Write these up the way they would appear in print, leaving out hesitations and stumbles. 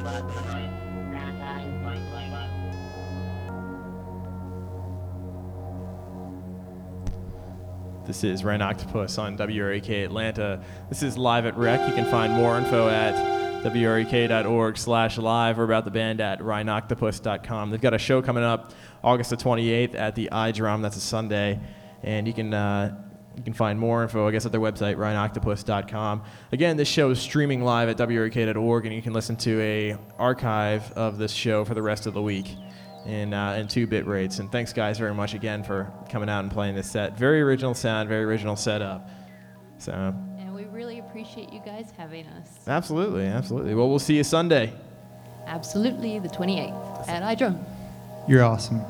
This is Ren Octopus on WREK Atlanta. This is Live at Rec. You can find more info at wrek.org/live or about the band at rhinoctopus.com. They've got a show coming up August the 28th at the iDrum. That's a Sunday. And you can find more info, I guess, at their website, rhinoctopus.com. Again, this show is streaming live at wrek.org, and you can listen to a archive of this show for the rest of the week in 2-bit rates. And thanks, guys, very much again for coming out and playing this set. Very original sound, very original setup. So. And we really appreciate you guys having us. Absolutely, absolutely. Well, we'll see you Sunday. Absolutely, the 28th at iDrum. You're awesome.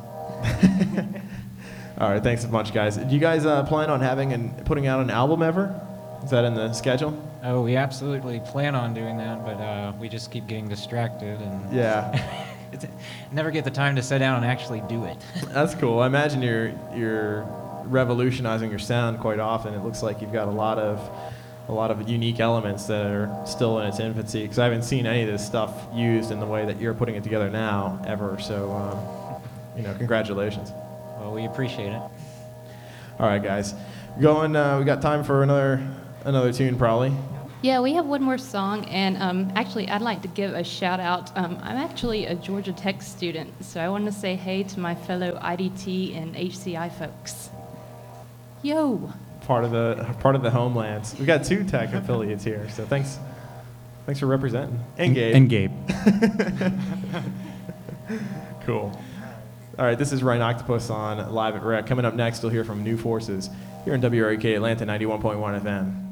All right, thanks a bunch, guys. Do you guys plan on having and putting out an album ever? Is that in the schedule? Oh, we absolutely plan on doing that, but we just keep getting distracted and Yeah. never get the time to sit down and actually do it. That's cool. I imagine you're revolutionizing your sound quite often. It looks like you've got a lot of unique elements that are still in its infancy, because I haven't seen any of this stuff used in the way that you're putting it together now ever. So, congratulations. Well, we appreciate it. All right, guys. Going. We got time for another tune, probably. Yeah, we have one more song, and actually, I'd like to give a shout out. I'm actually a Georgia Tech student, so I want to say hey to my fellow IDT and HCI folks. Yo. Part of the homelands. We got 2 Tech affiliates here, so thanks for representing. And Gabe. And Gabe. Cool. All right, this is Ryan Octopus on Live at Rec. Coming up next, you'll hear from New Forces here in WREK Atlanta 91.1 FM.